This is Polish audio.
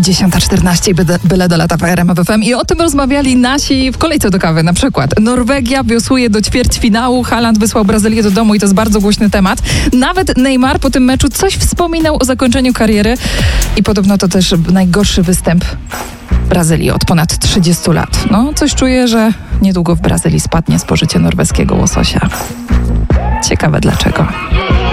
10:14, byle do lata w RMF FM i o tym rozmawiali nasi w kolejce do kawy na przykład. Norwegia wiosłuje do ćwierćfinału, Haaland wysłał Brazylię do domu i to jest bardzo głośny temat. Nawet Neymar po tym meczu coś wspominał o zakończeniu kariery i podobno to też najgorszy występ Brazylii od ponad 30 lat. No, coś czuję, że niedługo w Brazylii spadnie spożycie norweskiego łososia. Ciekawe dlaczego.